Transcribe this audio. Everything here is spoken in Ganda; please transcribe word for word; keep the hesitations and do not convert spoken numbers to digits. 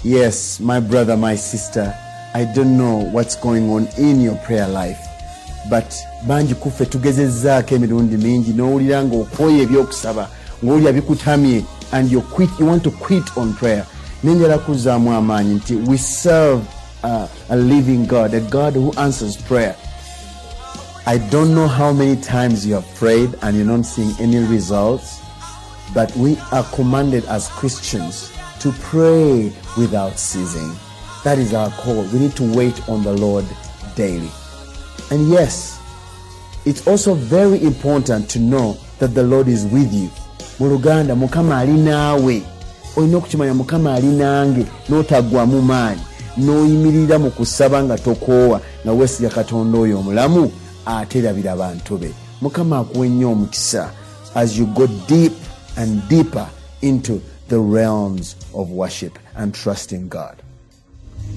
Yes, my brother, my sister, I don't know what's going on in your prayer life, but banji kufe tugezezzaako emirundi mingi n'owulira ng'okooye ebyokusaba ng'olya bikutamye and you quit, you want to quit on prayer. Nenjala kuzzaamu amaanyi nti we serve uh, a living God, a God who answers prayer. I don't know how many times you have prayed and you're not seeing any results, but we are commanded as Christians to pray without ceasing. That is our call. We need to wait on the Lord daily. And yes, it's also very important to know that the Lord is with you. Mu Luganda, Mukama ali naawe. Olina okukimanya Mukama ali nange n'otaggwamu maanyi n'oyimirira mu kusaba nga tokoowa nga weesiga Katonda oyo omulamu aterabira abantu be. Mukama akuwe nnyo omukisa as you go deep and deeper into the realms of worship and trust in God.